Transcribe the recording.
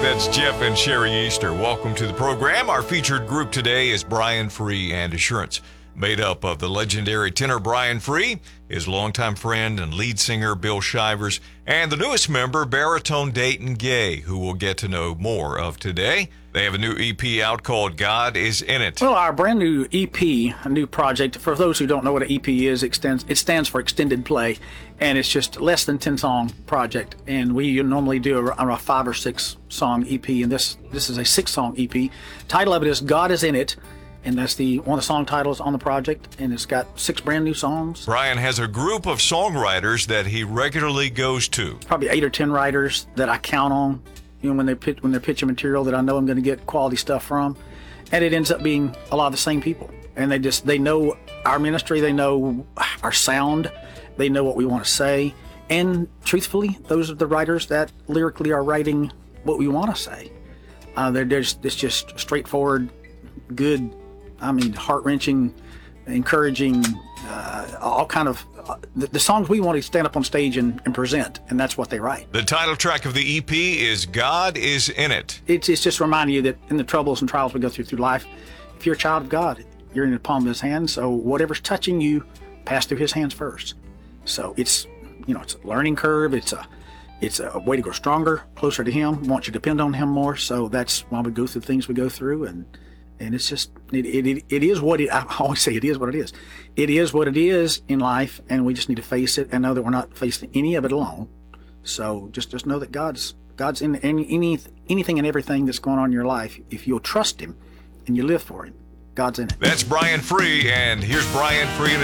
That's Jeff and Sherry Easter. Welcome to the program. Our featured group today is Brian Free and Assurance, made up of the legendary tenor Brian Free, his longtime friend and lead singer Bill Shivers, and the newest member, baritone Dayton Gay, who we'll get to know more of today. They have a new EP out called God Is In It. Well, our brand new EP, a new project, for those who don't know what an EP is, it stands for Extended Play, and it's just less than 10-song project. And we normally do a 5 or 6 song EP, and this is a 6-song EP. Title of it is God Is In It, and that's one of the song titles on the project, and it's got 6 brand new songs. Brian has a group of songwriters that he regularly goes to. Probably 8 or 10 writers that I count on, when they're pitching material that I know I'm going to get quality stuff from, and it ends up being a lot of the same people. And they know our ministry, they know our sound, they know what we want to say, and truthfully, those are the writers that lyrically are writing what we want to say. It's just straightforward, good, heart-wrenching, encouraging, all kind of the songs we want to stand up on stage and present, and that's what they write. The title track of the EP is God Is In It. It's just reminding you that in the troubles and trials we go through life, if you're a child of God, you're in the palm of His hand. So whatever's touching you, pass through His hands first. So it's a learning curve. It's a way to grow stronger, closer to Him. Want you to depend on Him more. So that's why we go through things we go through, and it's just it is what I always say. It is what it is. It is what it is in life, and we just need to face it and know that we're not facing any of it alone. So just know that God's in anything and everything that's going on in your life. If you'll trust Him and you live for Him, God's in it. That's Brian Free, and here's Brian Free.